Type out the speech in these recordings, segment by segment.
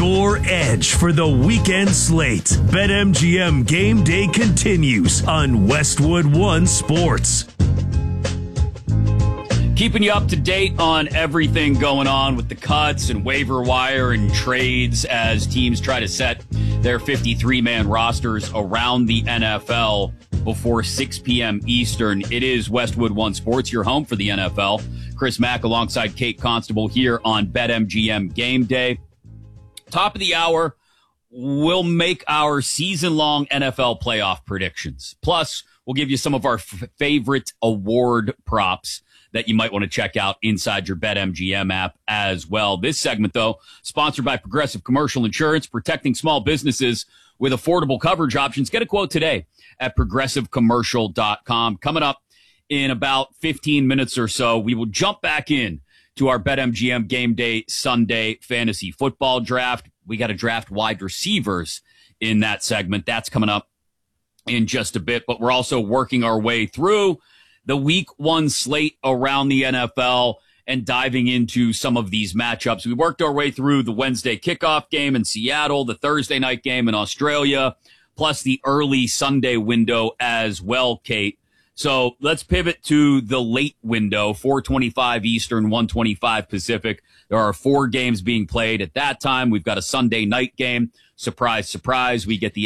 your edge for the weekend slate. BetMGM Game Day continues on Westwood One Sports. Keeping you up to date on everything going on with the cuts and waiver wire and trades as teams try to set their 53-man rosters around the NFL before 6 p.m. Eastern. It is Westwood One Sports, your home for the NFL. Chris Mack alongside Kate Constable here on BetMGM Game Day. Top of the hour, we'll make our season-long NFL playoff predictions. Plus, we'll give you some of our favorite award props that you might want to check out inside your BetMGM app as well. This segment, though, sponsored by Progressive Commercial Insurance, protecting small businesses with affordable coverage options. Get a quote today at progressivecommercial.com. Coming up in about 15 minutes or so, we will jump back in to our BetMGM Game Day Sunday fantasy football draft. We got to draft wide receivers in that segment. That's coming up in just a bit, but we're also working our way through the week one slate around the NFL and diving into some of these matchups. We worked our way through the Wednesday kickoff game in Seattle, the Thursday night game in Australia, plus the early Sunday window as well, Kate. So let's pivot to the late window, 4:25 Eastern, 1:25 Pacific. There are 4 games being played at that time. We've got a Sunday night game. Surprise, surprise. We get the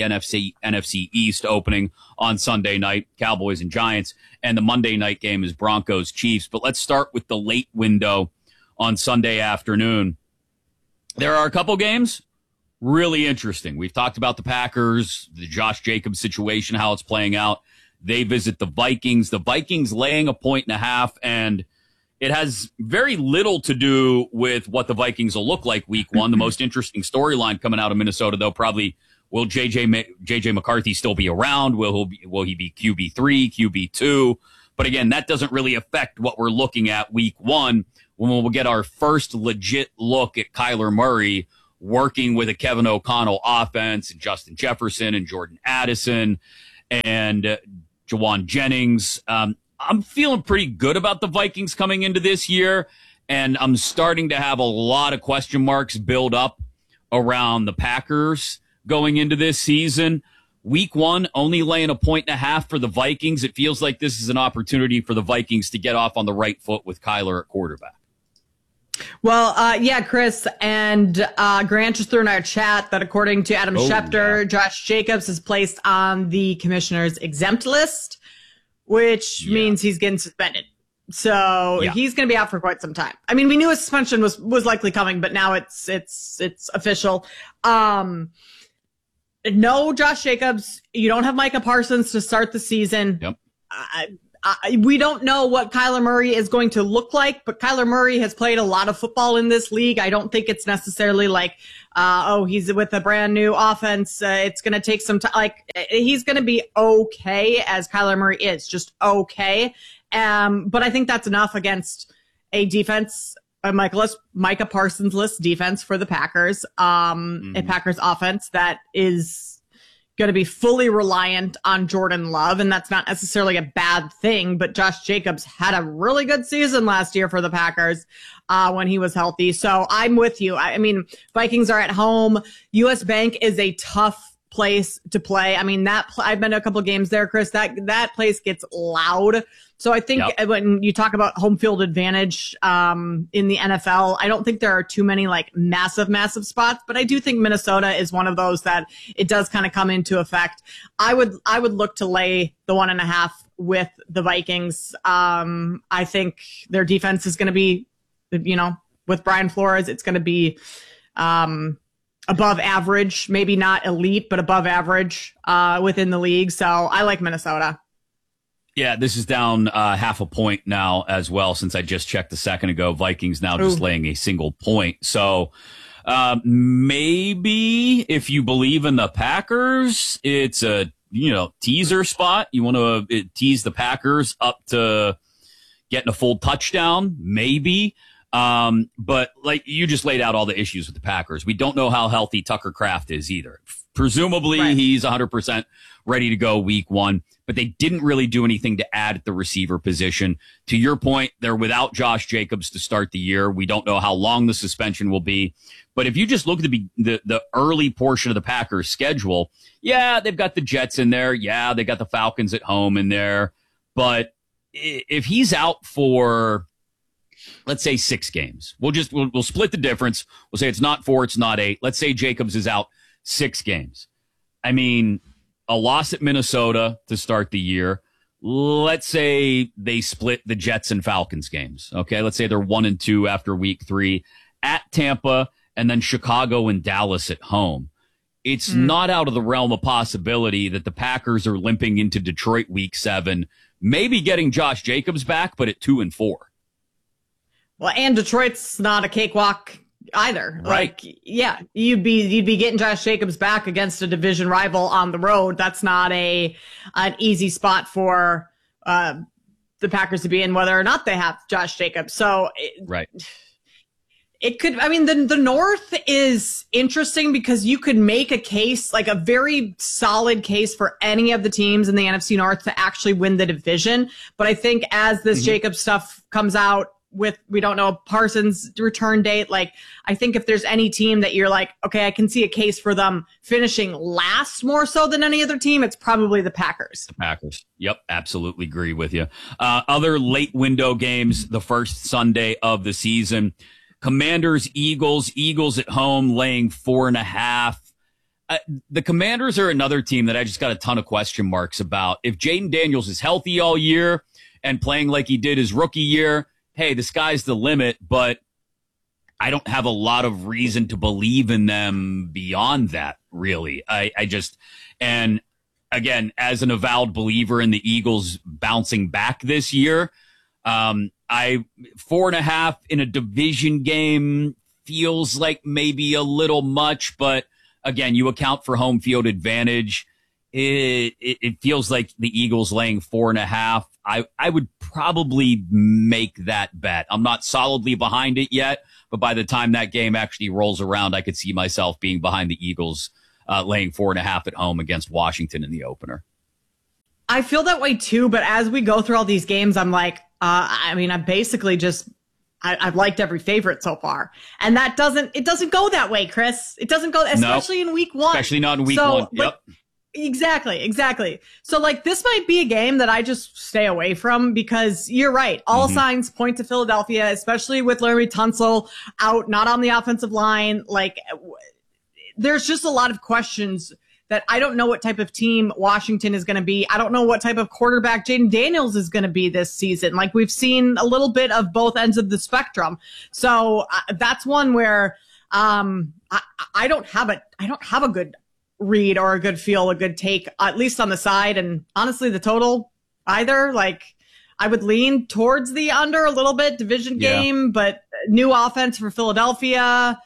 NFC East opening on Sunday night, Cowboys and Giants. And the Monday night game is Broncos Chiefs. But let's start with the late window on Sunday afternoon. There are a couple games really interesting. We've talked about the Packers, the Josh Jacobs situation, how it's playing out. They visit the Vikings. The Vikings laying 1.5, and it has very little to do with what the Vikings will look like week one. The most interesting storyline coming out of Minnesota, though, probably will JJ McCarthy still be around? Will he be QB3, QB2? But again, that doesn't really affect what we're looking at week one when we'll get our first legit look at Kyler Murray working with a Kevin O'Connell offense and Justin Jefferson and Jordan Addison and Jawan Jennings. I'm feeling pretty good about the Vikings coming into this year, and I'm starting to have a lot of question marks build up around the Packers going into this season. Week one, only laying 1.5 for the Vikings. It feels like this is an opportunity for the Vikings to get off on the right foot with Kyler at quarterback. Well, yeah, Chris, and Grant just threw in our chat that according to Adam Schefter, Josh Jacobs is placed on the commissioner's exempt list, which means he's getting suspended. So he's going to be out for quite some time. I mean, we knew a suspension was likely coming, but now it's official. No, Josh Jacobs. You don't have Micah Parsons to start the season. Yep. We don't know what Kyler Murray is going to look like, but Kyler Murray has played a lot of football in this league. I don't think it's necessarily like, he's with a brand new offense. It's going to take some time. Like, he's going to be okay as Kyler Murray is, just okay. But I think that's enough against a defense, Micah Parsons-less defense for the Packers, a Packers offense that is going to be fully reliant on Jordan Love, and that's not necessarily a bad thing, but Josh Jacobs had a really good season last year for the Packers when he was healthy. So I'm with you. I mean, Vikings are at home. US Bank is a tough place to play. I mean, I've been to a couple of games there, Chris. That place gets loud. So I think when you talk about home field advantage in the NFL, I don't think there are too many like massive spots, but I do think Minnesota is one of those that it does kind of come into effect. I would look to lay the 1.5 with the Vikings. I think their defense is going to be, with Brian Flores, it's going to be above average, maybe not elite, but above average within the league. So I like Minnesota. Yeah, this is down 0.5 point now as well, since I just checked a second ago. Vikings now just laying a single point. So maybe if you believe in the Packers, it's a teaser spot. You want to tease the Packers up to getting a full touchdown, maybe. But like you just laid out all the issues with the Packers. We don't know how healthy Tucker Kraft is either. Presumably he's 100% ready to go week 1, but they didn't really do anything to add at the receiver position. To your point, they're without Josh Jacobs to start the year. We don't know how long the suspension will be. But if you just look at the early portion of the Packers schedule, yeah, they've got the Jets in there. Yeah, they got the Falcons at home in there. But if he's out for, let's say 6 games, we'll split the difference. We'll say it's not 4, it's not 8. Let's say Jacobs is out 6 games. I mean, a loss at Minnesota to start the year. Let's say they split the Jets and Falcons games. Okay. Let's say they're 1-2 after week 3 at Tampa and then Chicago and Dallas at home. It's not out of the realm of possibility that the Packers are limping into Detroit week 7, maybe getting Josh Jacobs back, but at 2-4. Well, and Detroit's not a cakewalk either. Right. Like, yeah, you'd be getting Josh Jacobs back against a division rival on the road. That's not an easy spot for the Packers to be in, whether or not they have Josh Jacobs. So it could, I mean, the North is interesting because you could make a case, like a very solid case for any of the teams in the NFC North to actually win the division. But I think as this Jacobs stuff comes out, we don't know Parsons' return date. Like, I think if there's any team that you're like, okay, I can see a case for them finishing last more so than any other team, it's probably the Packers. The Packers. Yep. Absolutely agree with you. Other late window games, the first Sunday of the season, Commanders, Eagles at home laying 4.5. The Commanders are another team that I just got a ton of question marks about. If Jaden Daniels is healthy all year and playing like he did his rookie year, hey, the sky's the limit, but I don't have a lot of reason to believe in them beyond that, really. And again, as an avowed believer in the Eagles bouncing back this year, 4.5 in a division game feels like maybe a little much, but again, you account for home field advantage. It feels like the Eagles laying 4.5. I would probably make that bet. I'm not solidly behind it yet, but by the time that game actually rolls around, I could see myself being behind the Eagles, laying 4.5 at home against Washington in the opener. I feel that way too, but as we go through all these games, I'm like, I'm basically just, I've liked every favorite so far. And it doesn't go that way, Chris. It doesn't go, especially in week 1. Especially not in week 1. Yep. Exactly. So like this might be a game that I just stay away from because you're right. All signs point to Philadelphia, especially with Larry Tunsil out, not on the offensive line. Like there's just a lot of questions that I don't know what type of team Washington is going to be. I don't know what type of quarterback Jaden Daniels is going to be this season. Like we've seen a little bit of both ends of the spectrum. So that's one where I don't have a good read or a good feel, a good take, at least on the side. And honestly, the total either. Like I would lean towards the under a little bit, division game, but new offense for Philadelphia.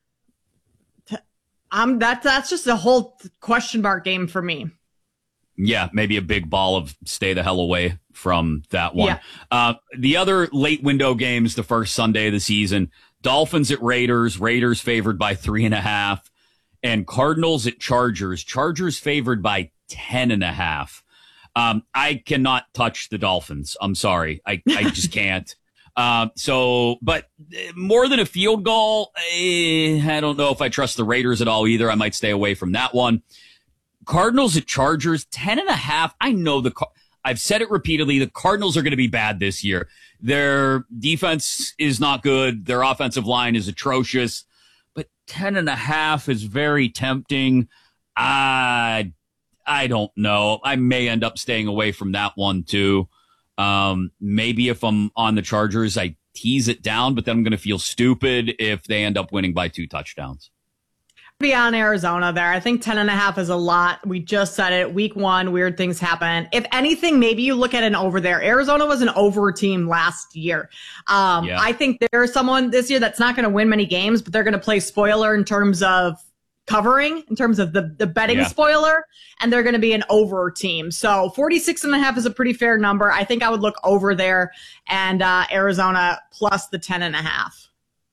That's just a whole question mark game for me. Yeah, maybe a big ball of stay the hell away from that one. Yeah. The other late window games, the first Sunday of the season, Dolphins at Raiders favored by 3.5, and Cardinals at Chargers favored by 10.5. I cannot touch the Dolphins. I'm sorry. I just can't. But more than a field goal, I don't know if I trust the Raiders at all either. I might stay away from that one. Cardinals at Chargers, 10.5. I know I've said it repeatedly. The Cardinals are going to be bad this year. Their defense is not good. Their offensive line is atrocious, but 10.5 is very tempting. I don't know. I may end up staying away from that one too. Maybe if I'm on the Chargers, I tease it down, but then I'm going to feel stupid if they end up winning by 2 touchdowns. Be on Arizona there. I think 10.5 is a lot. We just said it. Week 1, weird things happen. If anything, maybe you look at an over there. Arizona was an over team last year. I think there's someone this year that's not going to win many games, but they're going to play spoiler in terms of covering in terms of the betting spoiler, and they're going to be an over team. So 46.5 is a pretty fair number. I think I would look over there, and Arizona plus the 10.5.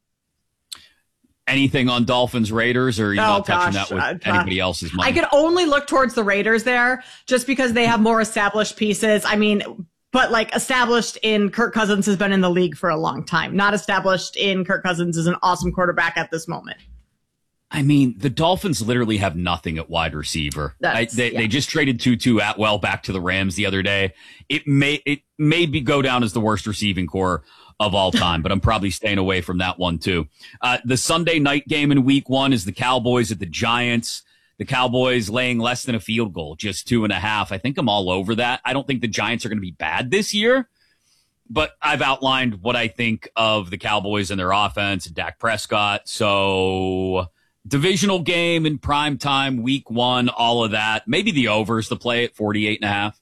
Anything on Dolphins Raiders, or are you not touching that with anybody else's money? I could only look towards the Raiders there just because they have more established pieces. I mean, but like established in Kirk Cousins has been in the league for a long time. Not established in Kirk Cousins is an awesome quarterback at this moment. I mean, the Dolphins literally have nothing at wide receiver. They just traded Tutu Atwell back to the Rams the other day. It may go down as the worst receiving core of all time, but I'm probably staying away from that one too. The Sunday night game in week 1 is the Cowboys at the Giants. The Cowboys laying less than a field goal, just 2.5. I think I'm all over that. I don't think the Giants are going to be bad this year, but I've outlined what I think of the Cowboys and their offense and Dak Prescott. So divisional game in prime time, week 1, all of that. Maybe the overs to play at 48.5.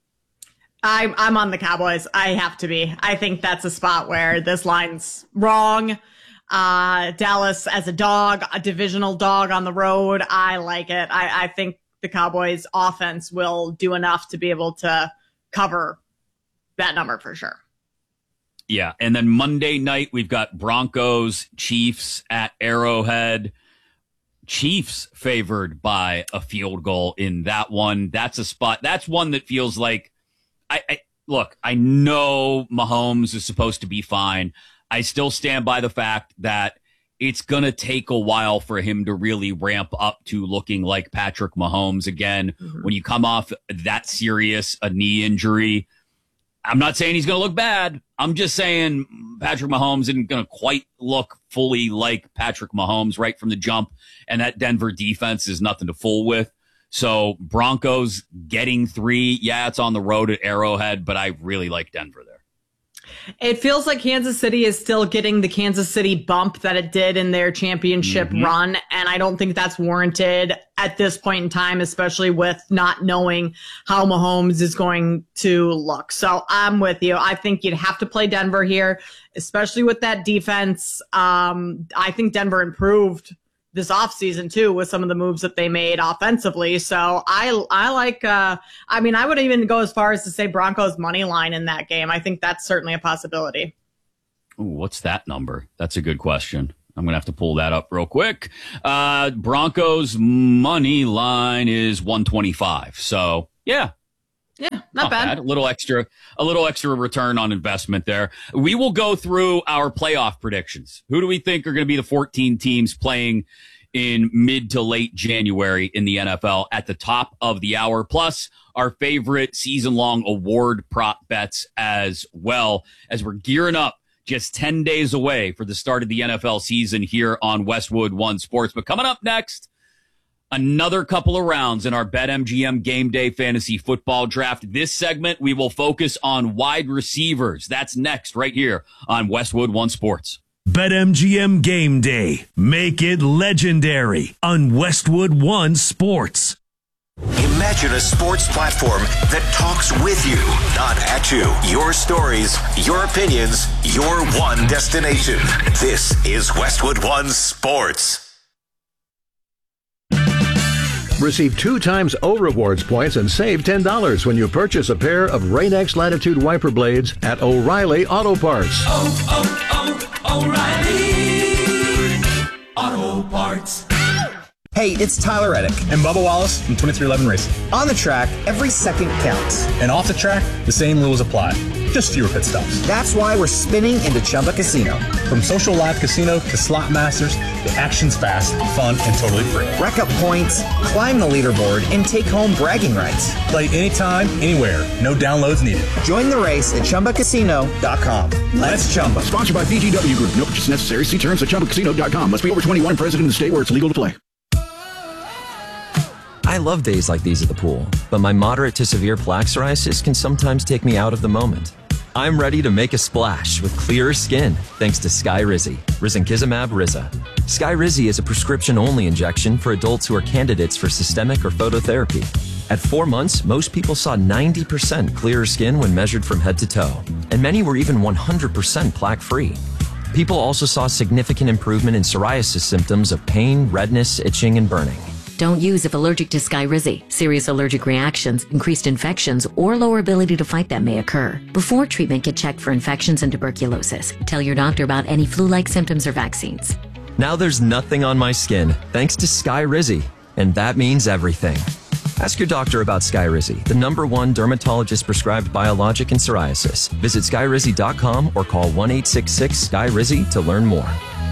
I'm on the Cowboys. I have to be. I think that's a spot where this line's wrong. Dallas as a dog, a divisional dog on the road. I like it. I think the Cowboys offense will do enough to be able to cover that number for sure. Yeah. And then Monday night, we've got Broncos, Chiefs at Arrowhead. Chiefs favored by a field goal in that one. That's a spot. That's one that feels like, look, I know Mahomes is supposed to be fine. I still stand by the fact that it's going to take a while for him to really ramp up to looking like Patrick Mahomes again. Mm-hmm. When you come off that serious a knee injury, I'm not saying he's going to look bad. I'm just saying Patrick Mahomes isn't going to quite look fully like Patrick Mahomes right from the jump. And that Denver defense is nothing to fool with. So Broncos getting 3. Yeah, it's on the road at Arrowhead, but I really like Denver there. It feels like Kansas City is still getting the Kansas City bump that it did in their championship run. And I don't think that's warranted at this point in time, especially with not knowing how Mahomes is going to look. So I'm with you. I think you'd have to play Denver here, especially with that defense. I think Denver improved this offseason too with some of the moves that they made offensively. So I like, I mean, I would even go as far as to say Broncos money line in that game. I think that's certainly a possibility. Ooh, what's that number? That's a good question. I'm going to have to pull that up real quick. Broncos money line is 125. So yeah. Yeah, not bad. A little extra return on investment there. We will go through our playoff predictions. Who do we think are going to be the 14 teams playing in mid to late January in the NFL at the top of the hour? Plus our favorite season-long award prop bets as well, as we're gearing up just 10 days away for the start of the NFL season here on Westwood One Sports. But coming up next, another couple of rounds in our BetMGM Game Day Fantasy Football Draft. This segment, we will focus on wide receivers. That's next right here on Westwood One Sports. BetMGM Game Day. Make it legendary on Westwood One Sports. Imagine a sports platform that talks with you, not at you. Your stories, your opinions, your one destination. This is Westwood One Sports. Receive 2 times O Rewards points and save $10 when you purchase a pair of Rain-X Latitude wiper blades at O'Reilly Auto Parts. O'Reilly Auto Parts. Hey, it's Tyler Reddick and Bubba Wallace from 2311 Racing. On the track, every second counts. And off the track, the same rules apply. Just fewer pit stops. That's why we're spinning into Chumba Casino. From social live casino to slot masters, the action's fast, fun, and totally free. Rack up points, climb the leaderboard, and take home bragging rights. Play anytime, anywhere. No downloads needed. Join the race at ChumbaCasino.com. Let's Chumba. Sponsored by VGW Group. No purchase necessary. See terms at ChumbaCasino.com. Must be over 21, present in the state where it's legal to play. I love days like these at the pool, but my moderate to severe plaque psoriasis can sometimes take me out of the moment. I'm ready to make a splash with clearer skin thanks to Skyrizi, Risankizumab Riza. Skyrizi is a prescription-only injection for adults who are candidates for systemic or phototherapy. At 4 months, most people saw 90% clearer skin when measured from head to toe, and many were even 100% plaque-free. People also saw significant improvement in psoriasis symptoms of pain, redness, itching, and burning. Don't use if allergic to Skyrizi. Serious allergic reactions, increased infections, or lower ability to fight them may occur. Before treatment, get checked for infections and tuberculosis. Tell your doctor about any flu-like symptoms or vaccines. Now there's nothing on my skin, thanks to Skyrizi. And that means everything. Ask your doctor about Skyrizi, the #1 dermatologist-prescribed biologic in psoriasis. Visit Skyrizi.com or call 1-866-SKYRIZI to learn more.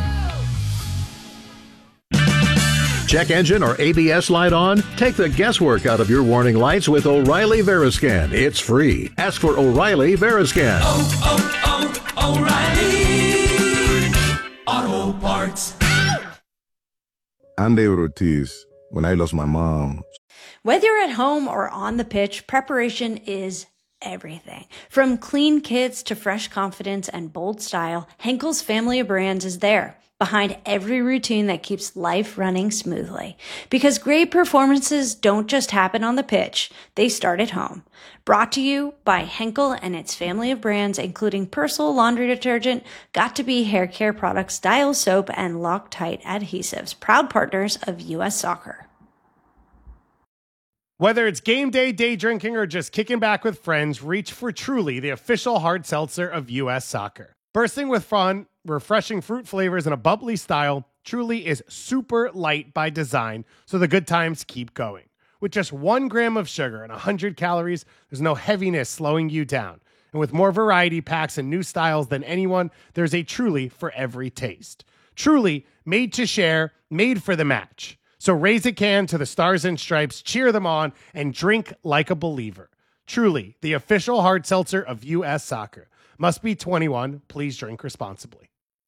Check engine or ABS light on? Take the guesswork out of your warning lights with O'Reilly Veriscan. It's free. Ask for O'Reilly Veriscan. O'Reilly Auto Parts. I'm David Ortiz. When I lost my mom. Whether you're at home or on the pitch, preparation is everything. From clean kits to fresh confidence and bold style, Henkel's family of brands is there, behind every routine that keeps life running smoothly. Because great performances don't just happen on the pitch, they start at home. Brought to you by Henkel and its family of brands, including Persil laundry detergent, Got2b hair care products, Dial soap, and Loctite adhesives, proud partners of U.S. Soccer. Whether it's game day, day drinking, or just kicking back with friends, reach for Truly, the official hard seltzer of U.S. Soccer. Bursting with fun, refreshing fruit flavors, and a bubbly style, Truly is super light by design, so the good times keep going. With just 1 gram of sugar and 100 calories, there's no heaviness slowing you down. And with more variety packs and new styles than anyone, there's a Truly for every taste. Truly, made to share, made for the match. So raise a can to the Stars and Stripes, cheer them on, and drink like a believer. Truly, the official hard seltzer of U.S. Soccer. Must be 21. Please drink responsibly.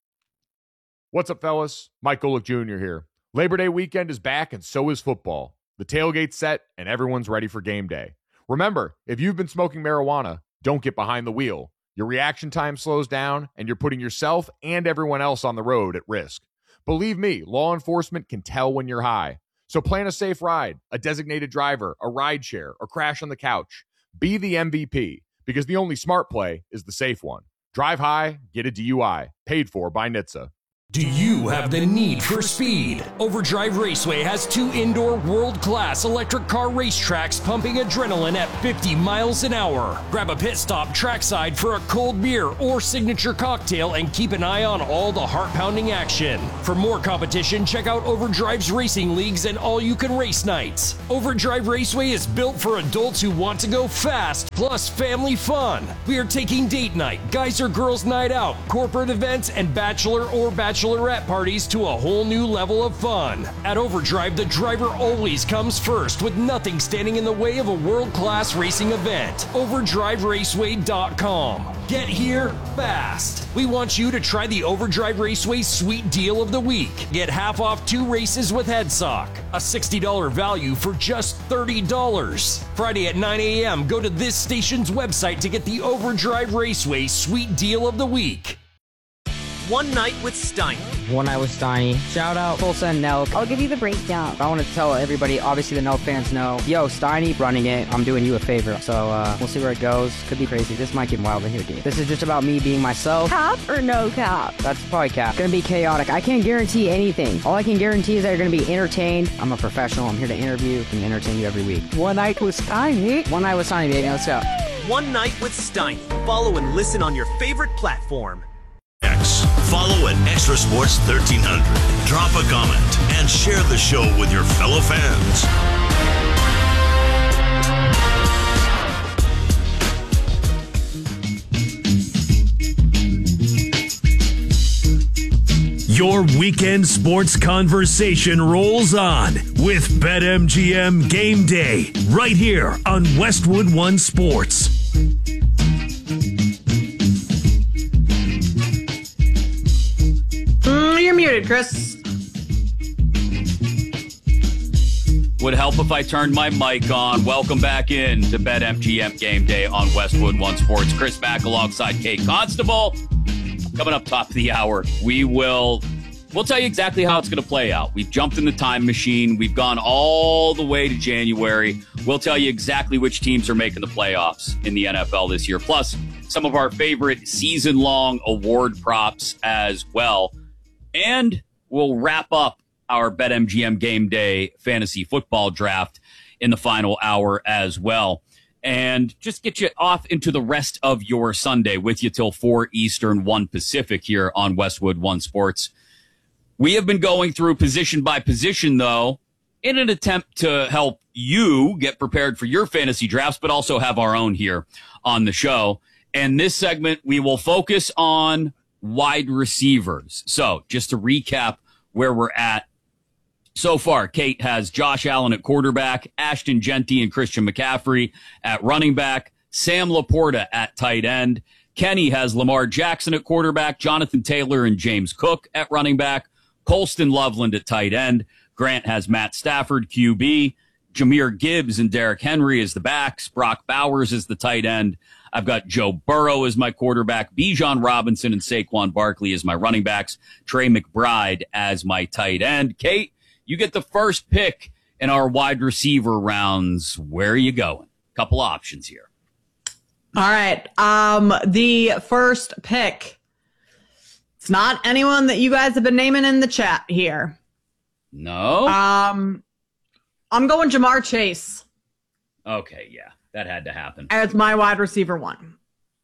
What's up, fellas? Mike Golick Jr. here. Labor Day weekend is back, and so is football. The tailgate's set, and everyone's ready for game day. Remember, if you've been smoking marijuana, don't get behind the wheel. Your reaction time slows down, and you're putting yourself and everyone else on the road at risk. Believe me, law enforcement can tell when you're high. So plan a safe ride, a designated driver, a ride share, or crash on the couch. Be the MVP, because the only smart play is the safe one. Drive high, get a DUI. Paid for by NHTSA. Do you have the need for speed? Overdrive Raceway has 2 indoor world-class electric car racetracks pumping adrenaline at 50 miles an hour. Grab a pit stop trackside for a cold beer or signature cocktail and keep an eye on all the heart-pounding action. For more competition, check out Overdrive's racing leagues and all-you-can-race nights. Overdrive Raceway is built for adults who want to go fast, plus family fun. We are taking date night, guys or girls night out, corporate events, and bachelor or bachelorette parties to a whole new level of fun. At Overdrive, the driver always comes first, with nothing standing in the way of a world-class racing event. OverdriveRaceway.com. Get here fast. We want you to try the Overdrive Raceway Sweet Deal of the Week. Get half off 2 races with HeadSock. A $60 value for just $30. Friday at 9 a.m., go to this station's website to get the Overdrive Raceway Sweet Deal of the Week. One Night with Steiny. One Night with Steiny. Shout out Tulsa and Nelk. I'll give you the breakdown. I want to tell everybody, obviously the Nelk fans know, yo, Steiny running it, I'm doing you a favor. So we'll see where it goes. Could be crazy. This might get wild in here, dude. This is just about me being myself. Cap or no cap? That's probably cap. Gonna be chaotic. I can't guarantee anything. All I can guarantee is that you're gonna be entertained. I'm a professional. I'm here to interview and entertain you every week. One Night with Steiny. One Night with Steiny, baby. Let's go. One Night with Steiny. Follow and listen on your favorite platform. Follow at Extra Sports 1300. Drop a comment and share the show with your fellow fans. Your weekend sports conversation rolls on with BetMGM Game Day right here on Westwood One Sports. You're muted, Chris. Would help if I turned my mic on. Welcome back in to BetMGM Game Day on Westwood One Sports. Chris back alongside Kate Constable. Coming up top of the hour, we'll tell you exactly how it's going to play out. We've jumped in the time machine. We've gone all the way to January. We'll tell you exactly which teams are making the playoffs in the NFL this year. Plus, some of our favorite season-long award props as well. And we'll wrap up our BetMGM Game Day fantasy football draft in the final hour as well. And just get you off into the rest of your Sunday with you till 4 Eastern, 1 Pacific here on Westwood One Sports. We have been going through position by position, though, in an attempt to help you get prepared for your fantasy drafts, but also have our own here on the show. And this segment, we will focus on wide receivers. So just to recap where we're at so far, Kate has Josh Allen at quarterback, Ashton Genty and Christian McCaffrey at running back, Sam Laporta at tight end. Kenny has Lamar Jackson at quarterback, Jonathan Taylor and James Cook at running back, Colston Loveland at tight end. Grant has Matt Stafford, QB, Jahmyr Gibbs and Derrick Henry as the backs, Brock Bowers as the tight end. I've got Joe Burrow as my quarterback, Bijan Robinson and Saquon Barkley as my running backs, Trey McBride as my tight end. Kate, you get the first pick in our wide receiver rounds. Where are you going? Couple options here. All right. The first pick. It's not anyone that you guys have been naming in the chat here. No? I'm going Jamar Chase. Okay, yeah. That had to happen. As my wide receiver one.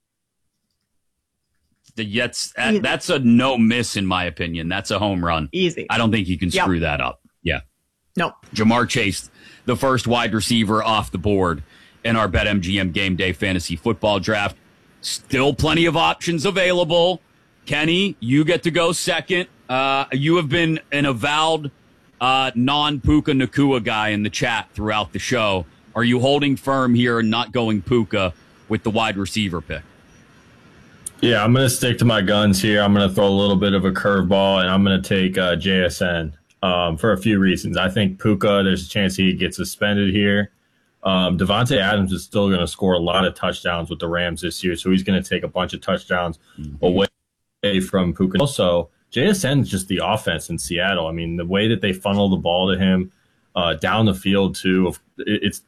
That's a no miss in my opinion. That's a home run. Easy. I don't think you can screw that up. Yeah. Nope. Jamar Chase, the first wide receiver off the board in our BetMGM Game Day fantasy football draft. Still plenty of options available. Kenny, you get to go second. You have been an avowed non-Puka Nacua guy in the chat throughout the show. Are you holding firm here and not going Puka with the wide receiver pick? Yeah, I'm going to stick to my guns here. I'm going to throw a little bit of a curveball, and I'm going to take JSN for a few reasons. I think Puka, there's a chance he gets suspended here. Devontae Adams is still going to score a lot of touchdowns with the Rams this year, so he's going to take a bunch of touchdowns away from Puka. Also, JSN is just the offense in Seattle. I mean, the way that they funnel the ball to him down the field too. It's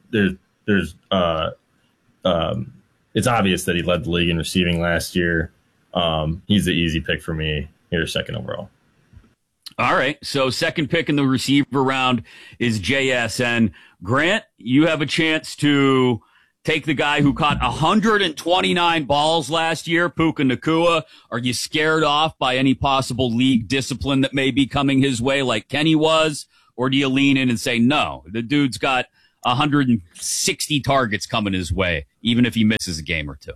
obvious that he led the league in receiving last year. He's the easy pick for me here, second overall. All right. So second pick in the receiver round is JSN. Grant, you have a chance to take the guy who caught 129 balls last year, Puka Nacua. Are you scared off by any possible league discipline that may be coming his way like Kenny was? Or do you lean in and say, no, the dude's got 160 targets coming his way, even if he misses a game or two?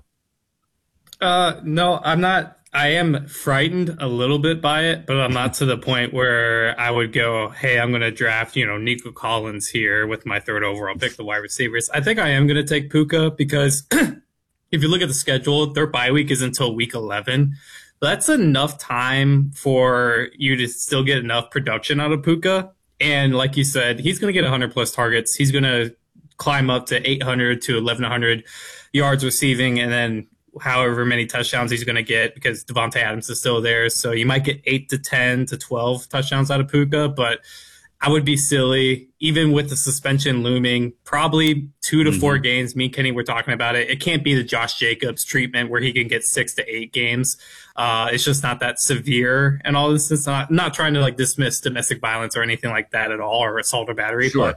No, I'm not. I am frightened a little bit by it, but I'm not to the point where I would go, hey, I'm going to draft, Nico Collins here with my third overall pick, the wide receivers. I think I am going to take Puka because if you look at the schedule, their bye week is until week 11. That's enough time for you to still get enough production out of Puka. And like you said, he's going to get 100-plus targets. He's going to climb up to 800 to 1,100 yards receiving, and then however many touchdowns he's going to get because Devontae Adams is still there. So you might get 8 to 10 to 12 touchdowns out of Puka, but I would be silly, even with the suspension looming, probably 2 to 4 games. Me and Kenny were talking about it. It can't be the Josh Jacobs treatment where he can get 6 to 8 games. It's just not that severe and all this. It's not trying to dismiss domestic violence or anything like that at all, or assault or battery. Sure.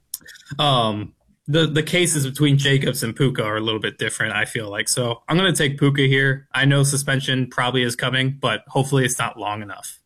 But the cases between Jacobs and Puka are a little bit different, I feel like. So I'm going to take Puka here. I know suspension probably is coming, but hopefully it's not long enough.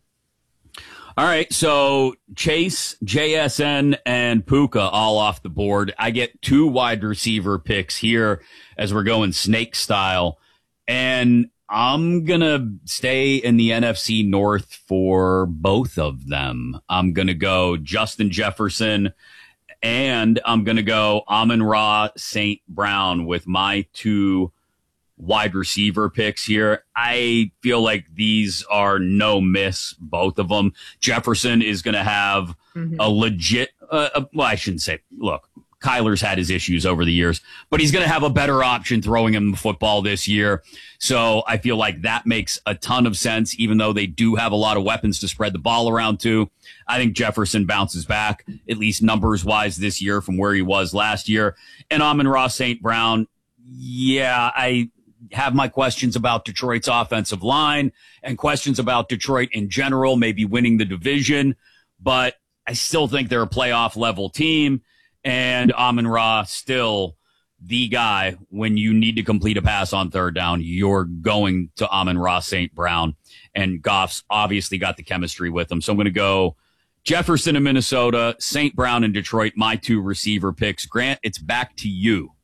All right, so Chase, JSN, and Puka all off the board. I get 2 wide receiver picks here as we're going snake style. And I'm going to stay in the NFC North for both of them. I'm going to go Justin Jefferson, and I'm going to go Amon-Ra St. Brown with my 2 wide receiver picks here. I feel like these are no miss, both of them. Jefferson is going to have a legit, well, I shouldn't say, look, Kyler's had his issues over the years, but he's going to have a better option throwing him the football this year. So I feel like that makes a ton of sense, even though they do have a lot of weapons to spread the ball around to. I think Jefferson bounces back, at least numbers-wise this year from where he was last year. And Amon-Ra St. Brown, yeah, have my questions about Detroit's offensive line and questions about Detroit in general, maybe winning the division, but I still think they're a playoff level team, and Amon-Ra still the guy. When you need to complete a pass on third down, you're going to Amon-Ra St. Brown, and Goff's obviously got the chemistry with him. So I'm going to go Jefferson in Minnesota, St. Brown in Detroit, my 2 receiver picks. Grant, it's back to you.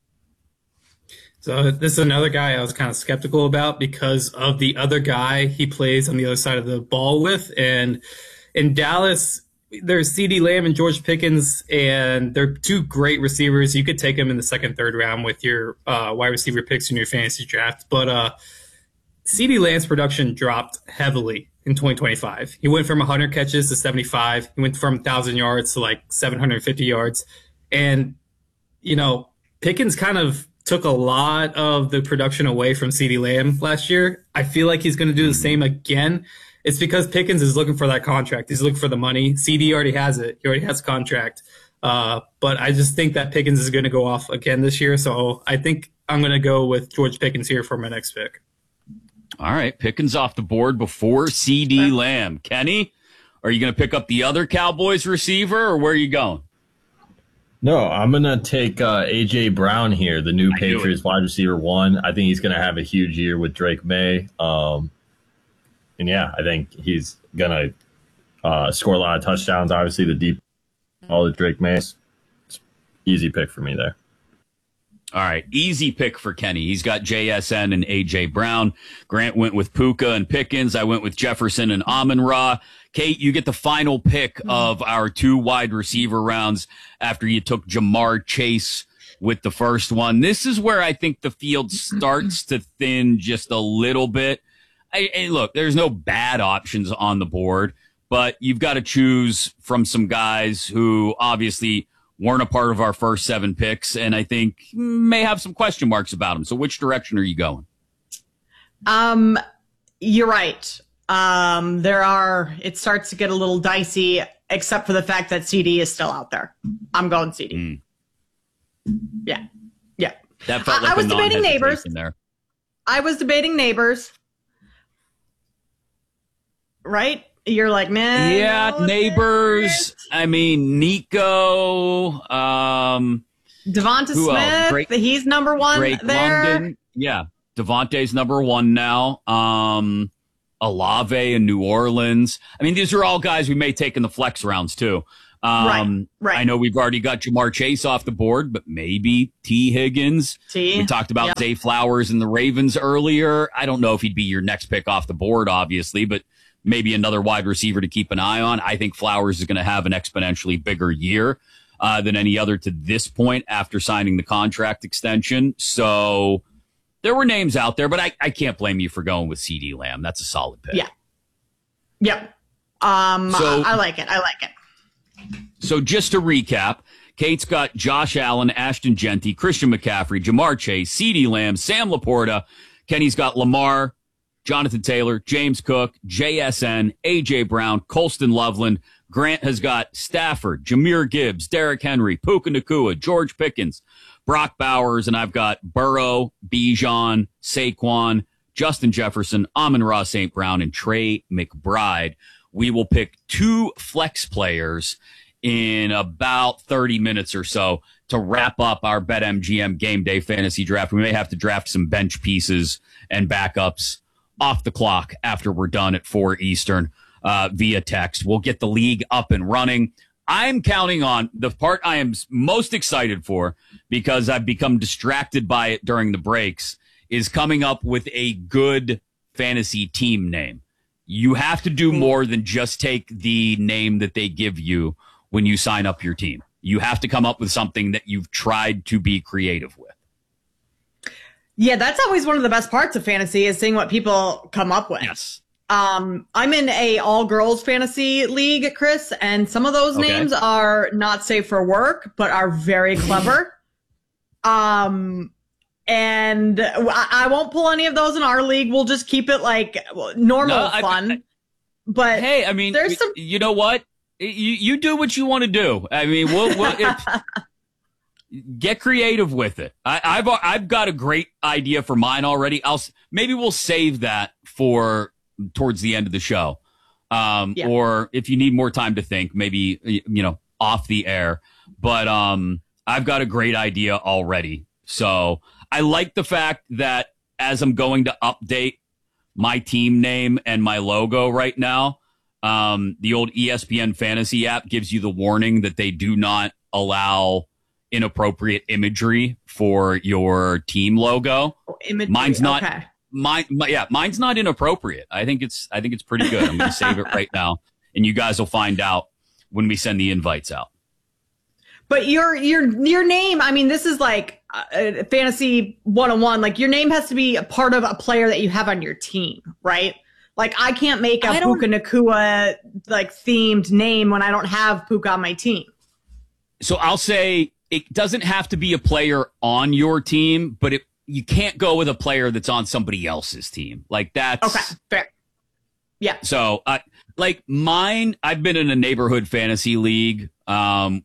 So this is another guy I was kind of skeptical about because of the other guy he plays on the other side of the ball with. And in Dallas, there's CeeDee Lamb and George Pickens, and they're 2 great receivers. You could take them in the second, third round with your wide receiver picks in your fantasy draft. But CeeDee Lamb's production dropped heavily in 2025. He went from 100 catches to 75. He went from 1,000 yards to like 750 yards. And, Pickens kind of took a lot of the production away from CeeDee Lamb last year. I feel like he's going to do the same again. It's because Pickens is looking for that contract. He's looking for the money. CD already has it. He already has a contract. But I just think that Pickens is going to go off again this year. So I think I'm going to go with George Pickens here for my next pick. All right. Pickens off the board before CD Lamb. Kenny, are you going to pick up the other Cowboys receiver, or where are you going? No, I'm going to take A.J. Brown here, the new Patriots wide receiver 1. I think he's going to have a huge year with Drake May. And yeah, I think he's going to score a lot of touchdowns. Obviously, the deep all the Drake May. Easy pick for me there. All right, easy pick for Kenny. He's got JSN and A.J. Brown. Grant went with Puka and Pickens. I went with Jefferson and Amon-Ra. Kate, you get the final pick of our 2 wide receiver rounds after you took Jamar Chase with the first one. This is where I think the field starts to thin just a little bit. And look, there's no bad options on the board, but you've got to choose from some guys who obviously weren't a part of our first 7 picks, and I think may have some question marks about them. So which direction are you going? You're right. It starts to get a little dicey, except for the fact that CD is still out there. I'm going CD. Yeah. That felt like I was debating Neighbors. There. I was debating Neighbors. Right? You're like, man. Yeah, Neighbors. I mean, Nico. Devonta Smith. He's number 1 Drake there. London. Yeah. Devontae's number 1 now. Olave in New Orleans. I mean, these are all guys we may take in the flex rounds too. Right. I know we've already got Jamar Chase off the board, but maybe T. Higgins. We talked about Zay Flowers and the Ravens earlier. I don't know if he'd be your next pick off the board, obviously, but maybe another wide receiver to keep an eye on. I think Flowers is going to have an exponentially bigger year than any other to this point after signing the contract extension. So there were names out there, but I can't blame you for going with CD Lamb. That's a solid pick. Yeah. Yep. I like it. So just to recap, Kate's got Josh Allen, Ashton Genty, Christian McCaffrey, Jamar Chase, CD Lamb, Sam Laporta. Kenny's got Lamar, Jonathan Taylor, James Cook, JSN, A.J. Brown, Colston Loveland. Grant has got Stafford, Jahmyr Gibbs, Derrick Henry, Puka Nacua, George Pickens, Brock Bowers, and I've got Burrow, Bijan, Saquon, Justin Jefferson, Amon-Ra St. Brown, and Trey McBride. We will pick 2 flex players in about 30 minutes or so to wrap up our BetMGM Game Day Fantasy Draft. We may have to draft some bench pieces and backups off the clock after we're done at 4 Eastern via text. We'll get the league up and running. I'm counting on the part I am most excited for, because I've become distracted by it during the breaks, is coming up with a good fantasy team name. You have to do more than just take the name that they give you when you sign up your team. You have to come up with something that you've tried to be creative with. Yeah, that's always one of the best parts of fantasy, is seeing what people come up with. Yes. I'm in a all-girls fantasy league, Chris, and some of those names are not safe for work, but are very clever. And I won't pull any of those in our league. We'll just keep it like normal fun. But hey, I mean, there's some. You know what? You do what you want to do. I mean, Get creative with it. I've got a great idea for mine already. Maybe we'll save that for towards the end of the show. Or if you need more time to think, maybe, off the air. But I've got a great idea already. So I like the fact that as I'm going to update my team name and my logo right now, the old ESPN fantasy app gives you the warning that they do not allow inappropriate imagery for your team logo. Mine's not. Okay. Mine's not inappropriate. I think it's pretty good. I'm going to save it right now, and you guys will find out when we send the invites out. But your name, I mean, this is like fantasy 101. Like, your name has to be a part of a player that you have on your team, right? Like, I can't make a Puka Nacua like themed name when I don't have Puka on my team. So I'll say it doesn't have to be a player on your team, but you can't go with a player that's on somebody else's team. Like, that's okay. Fair. Yeah. So, like mine, I've been in a neighborhood fantasy league when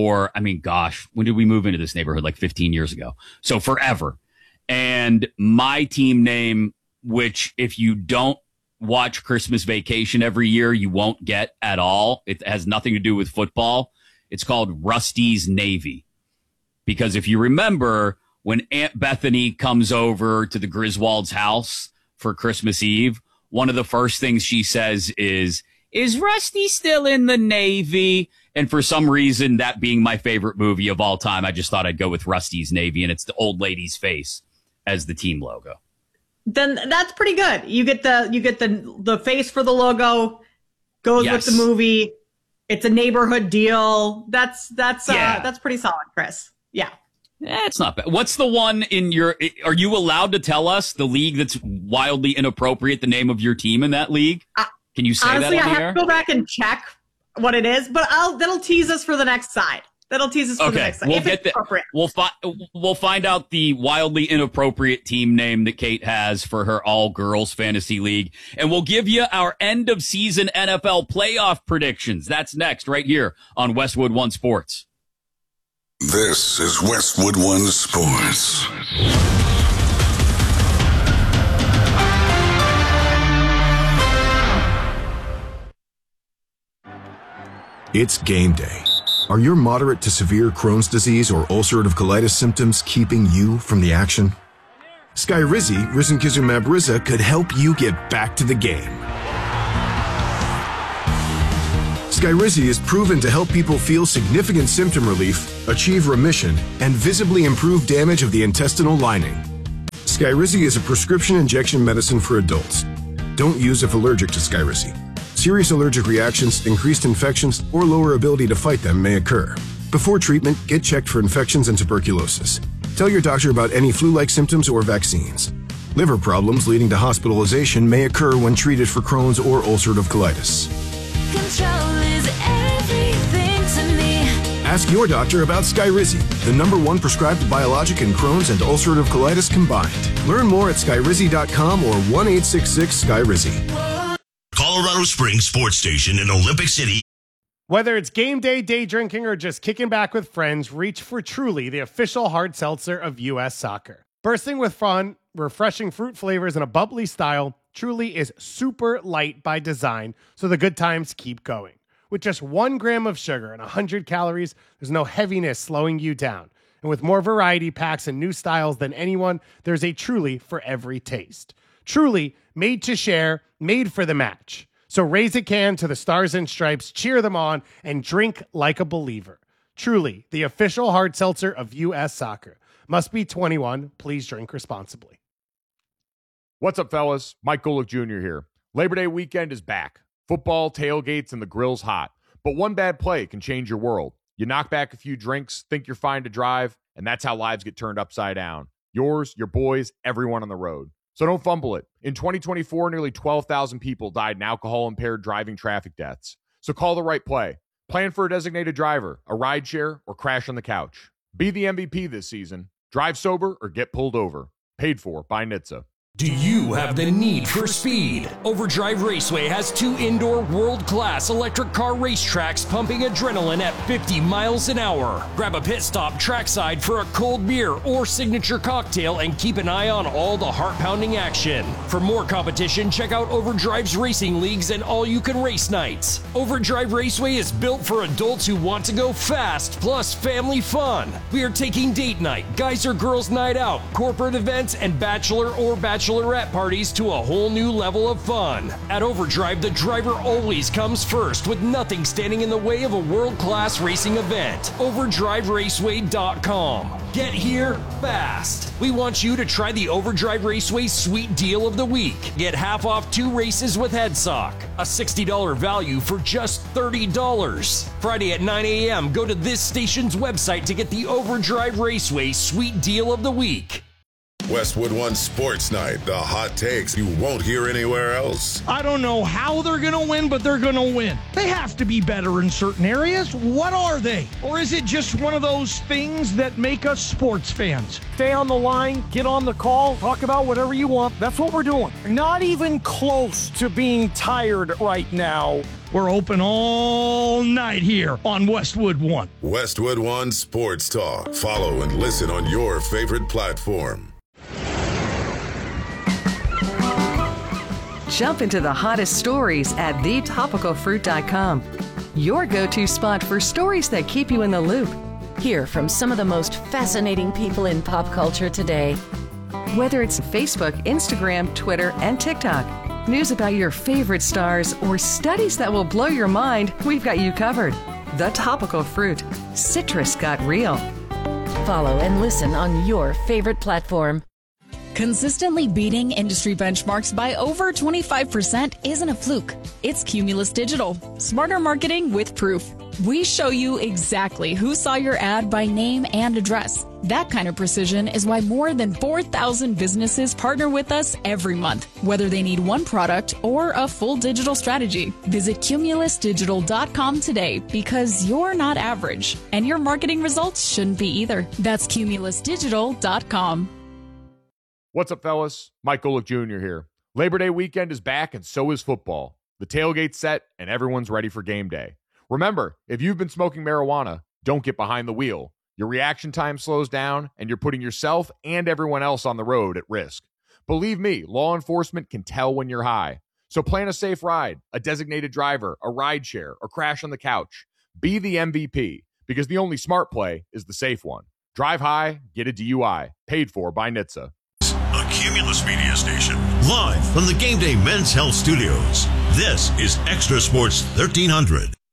did we move into this neighborhood? Like 15 years ago. So forever. And my team name, which if you don't watch Christmas Vacation every year, you won't get at all. It has nothing to do with football. It's called Rusty's Navy. Because if you remember, when Aunt Bethany comes over to the Griswold's house for Christmas Eve, one of the first things she says is Rusty still in the Navy? And for some reason, that being my favorite movie of all time, I just thought I'd go with Rusty's Navy, and it's the old lady's face as the team logo. Then that's pretty good. You get the face for the logo, goes with the movie. It's a neighborhood deal. That's pretty solid, Chris. Yeah. It's not bad. What's the one are you allowed to tell us the league that's wildly inappropriate, the name of your team in that league? Can you say honestly, that on the air? I have to go back and check what it is, but that'll tease us for the next side. That'll tease us for the next side. We'll get we'll find out the wildly inappropriate team name that Kate has for her all-girls fantasy league, and we'll give you our end-of-season NFL playoff predictions. That's next, right here on Westwood One Sports. This is Westwood One Sports. It's game day. Are your moderate to severe Crohn's disease or ulcerative colitis symptoms keeping you from the action? Skyrizi, risankizumab Riza, could help you get back to the game. Skyrizi is proven to help people feel significant symptom relief, achieve remission, and visibly improve damage of the intestinal lining. Skyrizi is a prescription injection medicine for adults. Don't use if allergic to Skyrizi. Serious allergic reactions, increased infections, or lower ability to fight them may occur. Before treatment, get checked for infections and tuberculosis. Tell your doctor about any flu-like symptoms or vaccines. Liver problems leading to hospitalization may occur when treated for Crohn's or ulcerative colitis. Control is everything to me. Ask your doctor about Skyrizi, the #1 prescribed biologic in Crohn's and ulcerative colitis combined. Learn more at skyrizi.com or 1-866-SKYRIZI. Colorado Springs Sports Station in Olympic City. Whether it's game day drinking, or just kicking back with friends, reach for Truly, the official hard seltzer of U.S. soccer. Bursting with fun, refreshing fruit flavors, and a bubbly style, Truly is super light by design, so the good times keep going. With just 1 gram of sugar and 100 calories, there's no heaviness slowing you down. And with more variety packs and new styles than anyone, there's a Truly for every taste. Truly, made to share, made for the match. So raise a can to the Stars and Stripes, cheer them on, and drink like a believer. Truly, the official hard seltzer of U.S. soccer. Must be 21. Please drink responsibly. What's up, fellas? Mike Golick Jr. here. Labor Day weekend is back. Football, tailgates, and the grill's hot. But one bad play can change your world. You knock back a few drinks, think you're fine to drive, and that's how lives get turned upside down. Yours, your boys, everyone on the road. So don't fumble it. In 2024, nearly 12,000 people died in alcohol-impaired driving traffic deaths. So call the right play. Plan for a designated driver, a rideshare, or crash on the couch. Be the MVP this season. Drive sober or get pulled over. Paid for by NHTSA. Do you have the need for speed? Overdrive Raceway has 2 indoor world-class electric car racetracks pumping adrenaline at 50 miles an hour. Grab a pit stop trackside for a cold beer or signature cocktail and keep an eye on all the heart-pounding action. For more competition, check out Overdrive's racing leagues and all-you-can-race nights. Overdrive Raceway is built for adults who want to go fast, plus family fun. We are taking date night, guys or girls night out, corporate events, and bachelor or bachelorette parties to a whole new level of fun. At Overdrive, the driver always comes first, with nothing standing in the way of a world-class racing event. OverdriveRaceway.com. Get here fast. We want you to try the Overdrive Raceway Sweet Deal of the Week. Get half off 2 races with HeadSock. A $60 value for just $30. Friday at 9 a.m., go to this station's website to get the Overdrive Raceway Sweet Deal of the Week. Westwood One Sports Night, the hot takes you won't hear anywhere else. I don't know how they're going to win, but they're going to win. They have to be better in certain areas. What are they? Or is it just one of those things that make us sports fans? Stay on the line, get on the call, talk about whatever you want. That's what we're doing. Not even close to being tired right now. We're open all night here on Westwood One. Westwood One Sports Talk. Follow and listen on your favorite platform. Jump into the hottest stories at thetopicalfruit.com. Your go-to spot for stories that keep you in the loop. Hear from some of the most fascinating people in pop culture today. Whether it's Facebook, Instagram, Twitter, and TikTok, news about your favorite stars, or studies that will blow your mind, we've got you covered. The Topical Fruit. Citrus got real. Follow and listen on your favorite platform. Consistently beating industry benchmarks by over 25% isn't a fluke. It's Cumulus Digital. Smarter marketing with proof. We show you exactly who saw your ad by name and address. That kind of precision is why more than 4,000 businesses partner with us every month, whether they need one product or a full digital strategy. Visit cumulusdigital.com today, because you're not average, and your marketing results shouldn't be either. That's cumulusdigital.com. What's up, fellas? Mike Golick Jr. here. Labor Day weekend is back, and so is football. The tailgate's set, and everyone's ready for game day. Remember, if you've been smoking marijuana, don't get behind the wheel. Your reaction time slows down, and you're putting yourself and everyone else on the road at risk. Believe me, law enforcement can tell when you're high. So plan a safe ride, a designated driver, a ride share, or crash on the couch. Be the MVP, because the only smart play is the safe one. Drive high, get a DUI. Paid for by NHTSA. A Cumulus Media Station, live from the Game Day Men's Health Studios. This is Extra Sports 1300.